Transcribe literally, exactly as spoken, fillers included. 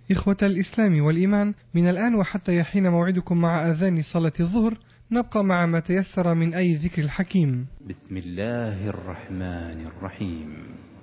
إخوة الإسلام والإيمان، من الآن وحتى يحين موعدكم مع أذان صلاة الظهر نبقى مع ما تيسر من أي ذكر الحكيم. بسم الله الرحمن الرحيم.